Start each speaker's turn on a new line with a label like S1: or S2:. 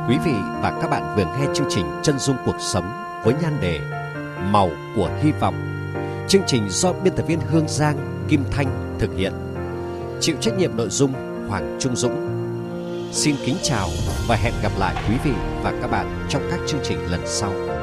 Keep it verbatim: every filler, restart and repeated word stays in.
S1: Quý vị và các bạn vừa nghe chương trình Chân dung cuộc sống với nhan đề Màu của hy vọng. Chương trình do biên tập viên Hương Giang, Kim Thanh thực hiện. Chịu trách nhiệm nội dung Hoàng Trung Dũng. Xin kính chào và hẹn gặp lại quý vị và các bạn trong các chương trình lần sau.